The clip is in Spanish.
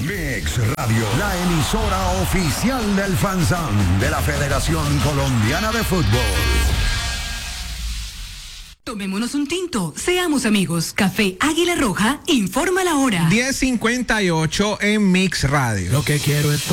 Mix Radio, la emisora oficial del FanZone de la Federación Colombiana de Fútbol. Tomémonos un tinto, seamos amigos. Café Águila Roja informa la hora. 10:58 en Mix Radio. Lo que quiero es